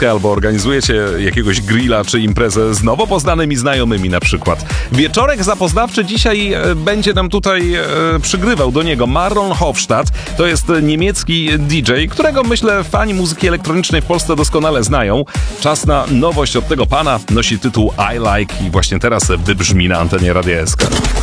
imprezkę albo organizujecie jakiegoś grilla czy imprezę z nowo poznanymi znajomymi na przykład. Wieczorek zapoznawczy dzisiaj będzie nam tutaj przygrywał do niego Marlon Hofstadt. To jest niemiecki DJ, którego myślę fani muzyki elektronicznej w Polsce doskonale znają. Czas na nowość od tego pana. Nosi tytuł I Like i właśnie teraz wybrzmi na antenie Radia SK.